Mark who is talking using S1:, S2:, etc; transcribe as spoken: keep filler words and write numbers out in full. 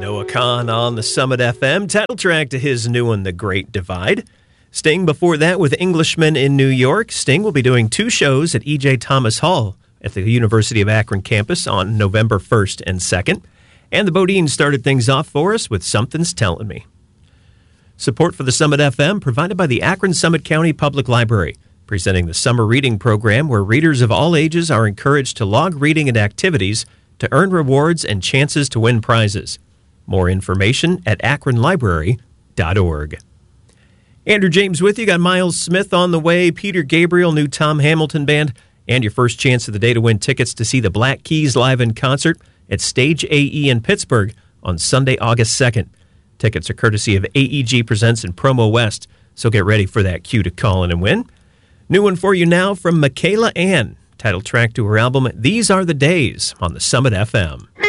S1: Noah Kahan on the Summit F M, title track to his new one, The Great Divide. Sting before that with Englishman in New York. Sting will be doing two shows at E J. Thomas Hall at the University of Akron campus on November first and second. And the Bodine started things off for us with Something's Telling Me. Support for the Summit F M provided by the Akron Summit County Public Library, presenting the summer reading program where readers of all ages are encouraged to log reading and activities to earn rewards and chances to win prizes. More information at akron library dot org. Andrew James with you. Got Miles Smith on the way, Peter Gabriel, new Tom Hamilton Band, and your first chance of the day to win tickets to see the Black Keys live in concert at Stage A E in Pittsburgh on Sunday, August second. Tickets are courtesy of A E G Presents and Promo West, so get ready for that cue to call in and win. New one for you now from Michaela Ann, title track to her album These Are the Days on the Summit F M.